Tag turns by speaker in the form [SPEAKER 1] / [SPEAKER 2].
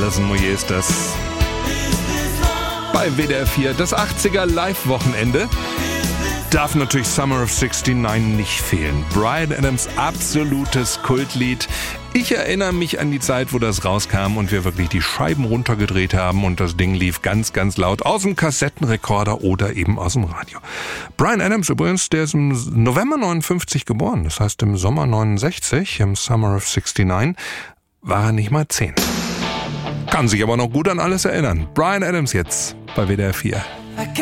[SPEAKER 1] Alison Moyet ist das. Bei WDR 4 das 80er Live-Wochenende. Darf natürlich Summer of 69 nicht fehlen. Bryan Adams absolutes Kultlied. Ich erinnere mich an die Zeit, wo das rauskam und wir wirklich die Scheiben runtergedreht haben und das Ding lief ganz, ganz laut aus dem Kassettenrekorder oder eben aus dem Radio. Bryan Adams übrigens, der ist im November 59 geboren. Das heißt, im Sommer 69, im Summer of 69, war er nicht mal 10. Kann sich aber noch gut an alles erinnern. Bryan Adams jetzt bei WDR 4.